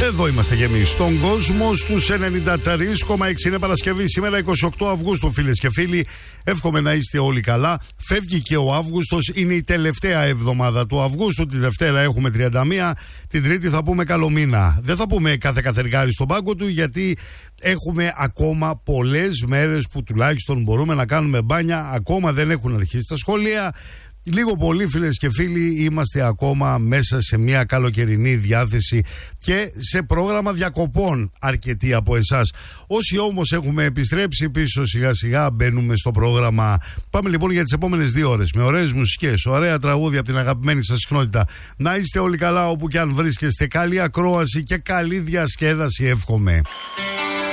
Εδώ είμαστε και εμείς στον κόσμο στους 93,6. Είναι Παρασκευή σήμερα 28 Αυγούστου, φίλες και φίλοι. Εύχομαι να είστε όλοι καλά. Φεύγει και ο Αύγουστος, είναι η τελευταία εβδομάδα του Αυγούστου. Τη Δευτέρα έχουμε 31, την Τρίτη θα πούμε καλό μήνα. Δεν θα πούμε κάθε καθεργάρι στον πάγκο του, γιατί έχουμε ακόμα πολλές μέρες που τουλάχιστον μπορούμε να κάνουμε μπάνια. Ακόμα δεν έχουν αρχίσει τα σχολεία. Λίγο πολύ, φίλες και φίλοι, είμαστε ακόμα μέσα σε μια καλοκαιρινή διάθεση και σε πρόγραμμα διακοπών αρκετοί από εσάς. Όσοι όμως έχουμε επιστρέψει πίσω σιγά σιγά μπαίνουμε στο πρόγραμμα. Πάμε λοιπόν για τις επόμενες 2 ώρες με ωραίες μουσικές, ωραία τραγούδια από την αγαπημένη σας συχνότητα. Να είστε όλοι καλά όπου και αν βρίσκεστε. Καλή ακρόαση και καλή διασκέδαση εύχομαι.